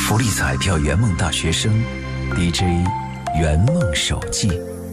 福利彩票圆梦大学生 DJ 圆梦手记。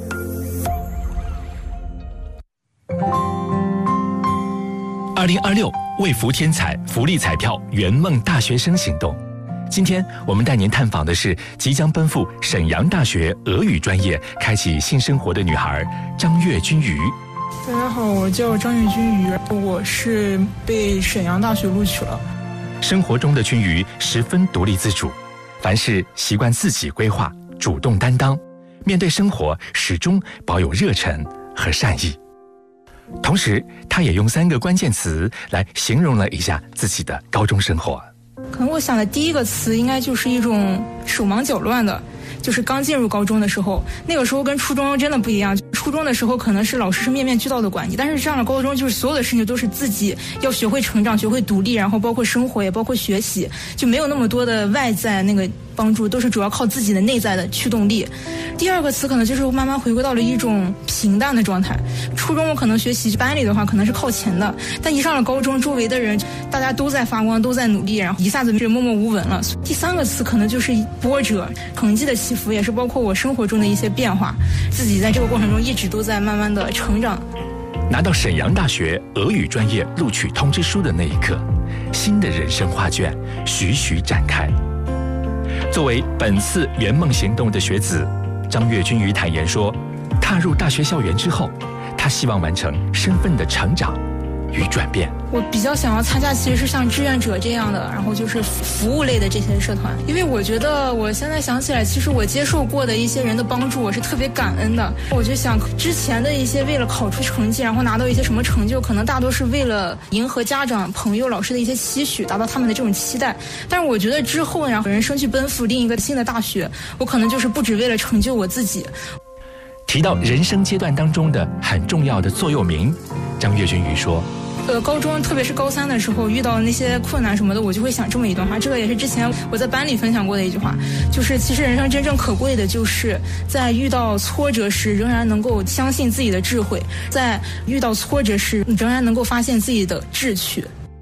2026为福添彩福利彩票圆梦大学生行动。今天我们带您探访的是即将奔赴沈阳大学俄语专业，开启新生活的女孩张月君瑜。 大家好，我叫张月君瑜，我是被沈阳大学录取了。 生活中的君瑜十分独立自主，凡事习惯自己规划，主动担当，面对生活始终保有热忱和善意。同时，他也用3个关键词来形容了一下自己的高中生活。 可能我想的第一个词应该就是一种手忙脚乱的，就是刚进入高中的时候，那个时候跟初中真的不一样。初中的时候可能是老师是面面俱到的管你，但是上了高中就是所有的事情都是自己要学会成长，学会独立，然后包括生活也包括学习，就没有那么多的外在那个帮助，都是主要靠自己的内在的驱动力。第二个词可能就是慢慢回归到了一种平淡的状态。初中我可能学习班里的话可能是靠前的，但一上了高中，周围的人大家都在发光，都在努力，然后一下子就默默无闻了。第3个词可能就是波折，成绩的起伏也是包括我生活中的一些变化，自己在这个过程中一直都在慢慢的成长。 拿到沈阳大学俄语专业录取通知书的那一刻，新的人生画卷徐徐展开。作为本次圆梦行动的学子，张月君瑜坦言说，踏入大学校园之后，他希望完成身份的成长与转变。 我比较想要参加其实是像志愿者这样的，然后就是服务类的这些社团，因为我觉得我现在想起来，其实我接受过的一些人的帮助，我是特别感恩的。我就想之前的一些为了考出成绩，然后拿到一些什么成就，可能大多是为了迎合家长、朋友、老师的一些期许，达到他们的这种期待。但是我觉得之后，然后人生去奔赴另一个新的大学，我可能就是不只为了成就我自己。 提到人生阶段当中的很重要的座右铭，张月君瑜说， 高中特别是高3的时候遇到那些困难什么的，我就会想这么一段话，这个也是之前我在班里分享过的一句话，就是其实人生真正可贵的就是在遇到挫折时仍然能够相信自己的智慧，在遇到挫折时仍然能够发现自己的志趣。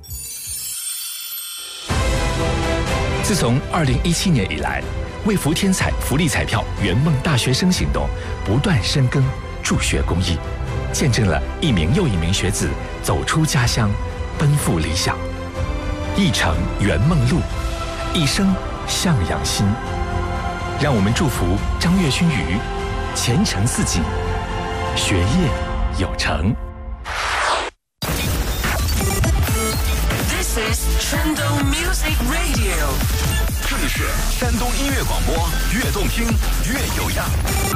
自从2017年以来，为福添彩福利彩票圆梦大学生行动不断深耕助学公益，见证了一名又一名学子走出家乡，奔赴理想。一程圆梦路，一生向阳心。让我们祝福张月君瑜前程似锦，学业有成。 This is Trendo Music Radio。 这里是山东音乐广播，越动听越有样。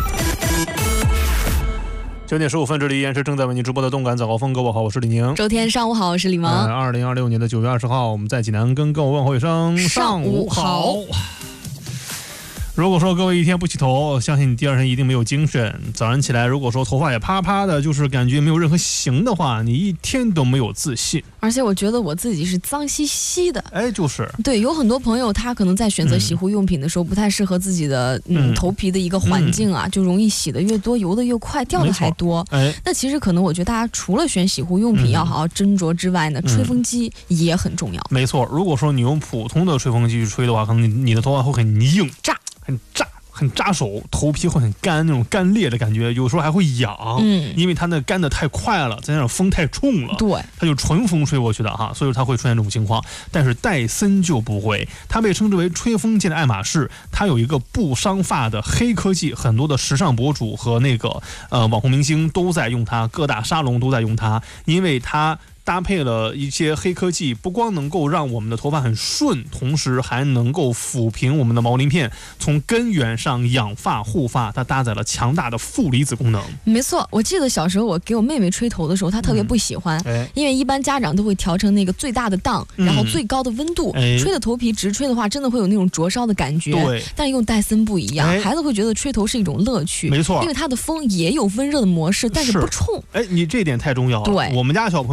9点15分，这里依然是正在为您直播的动感早高峰。各位好，我是李宁。 周天上午好，我是李萌。 2026年的9月20号，我们在济南跟各位问候一声上午好。如果说各位一天不洗头，相信你第二天一定没有精神。早上起来，如果说头发也啪啪的，就是感觉没有任何型的话，你一天都没有自信。 而且我觉得我自己是脏兮兮的。 哎，就是对，有很多朋友他可能在选择洗护用品的时候，不太适合自己的头皮的一个环境啊，就容易洗得越多，油得越快，掉的还多。哎，那其实可能我觉得大家除了选洗护用品要好好斟酌之外呢，吹风机也很重要。 没错，如果说你用普通的吹风机去吹的话，可能你的头发会很硬炸。很扎手，头皮会很干，那种干裂的感觉，有时候还会痒。因为它那干的太快了，再加上风太冲了，对，它就纯风吹过去的哈，所以它会出现这种情况。但是戴森就不会，它被称之为吹风界的爱马仕，它有一个不伤发的黑科技，很多的时尚博主和那个网红明星都在用它，各大沙龙都在用它，因为它搭配了一些黑科技，不光能够让我们的头发很顺，同时还能够抚平我们的毛鳞片，从根源上养发护发，它搭载了强大的负离子功能。 没错，我记得小时候我给我妹妹吹头的时候，她特别不喜欢，因为一般家长都会调成那个最大的档，然后最高的温度，吹的头皮直吹的话，真的会有那种灼烧的感觉。对，但是用戴森不一样，孩子会觉得吹头是一种乐趣。没错，因为它的风也有温热的模式，但是不冲。 哎，你这点太重要了。对，我们家小朋友，我们家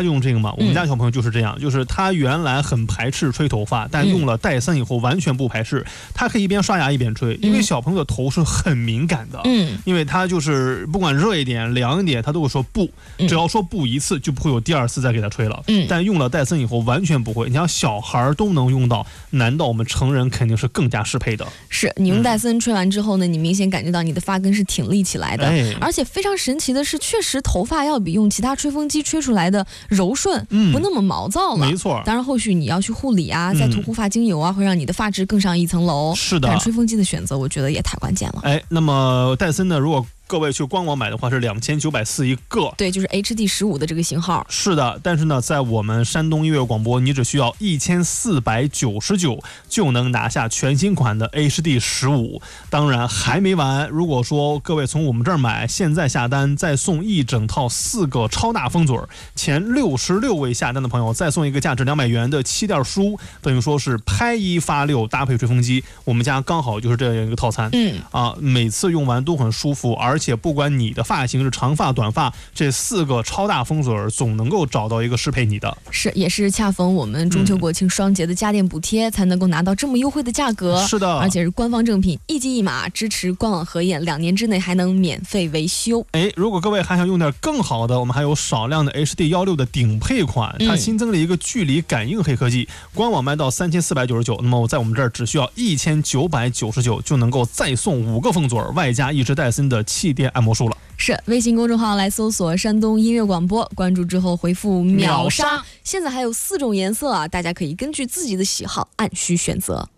用这个嘛，我们家小朋友就是这样，就是他原来很排斥吹头发，但用了戴森以后完全不排斥，他可以一边刷牙一边吹，因为小朋友的头是很敏感的，因为他就是不管热一点凉一点他都会说不，只要说不一次就不会有第二次再给他吹了，但用了戴森以后完全不会，你像小孩都能用到，难道我们成人肯定是更加适配的？ 是你用戴森吹完之后呢，你明显感觉到你的发根是挺立起来的，而且非常神奇的是，确实头发要比用其他吹风机吹出来的柔顺，不那么毛躁了。 没错。 当然后续你要去护理啊，再涂护发精油啊，会让你的发质更上一层楼。 是的。 但吹风机的选择我觉得也太关键了。 那么戴森呢，如果各位去官网买的话是2940一个， 对，就是 HD15的这个型号。 是的，但是呢，在我们山东音乐广播，你只需要1499就能拿下全新款的 HD15。当然还没完，如果说各位从我们这儿买，现在下单再送一整套4个超大风嘴，前66位下单的朋友再送一个价值200元的气垫书，等于说是拍1发6搭配吹风机，我们家刚好就是这样一个套餐。每次用完都很舒服，而且不管你的发型是长发短发，这4个超大风嘴总能够找到一个适配你的。 是，也是恰逢我们中秋国庆双节的家电补贴，才能够拿到这么优惠的价格。 是的， 而且是官方正品，一机一码，支持官网核验，2年之内还能免费维修。 如果各位还想用点更好的，我们还有少量的 HD16的顶配款，它新增了一个距离感应黑科技，官网卖到3499，那么在我们这儿只需要1999就能够再送5个风嘴，外加一支戴森的气垫按摩梳了。 是，微信公众号来搜索山东音乐广播，关注之后回复秒杀，现在还有4种颜色啊，大家可以根据自己的喜好按需选择。